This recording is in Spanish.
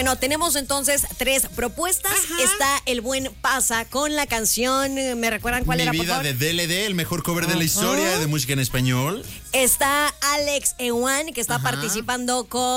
Bueno, tenemos entonces 3 propuestas. Ajá. Está el buen Pasa con la canción. ¿Me recuerdan cuál Mi era, por vida favor? de DLD, el mejor cover de la historia de música en español. Está Alex Ewan, que está participando con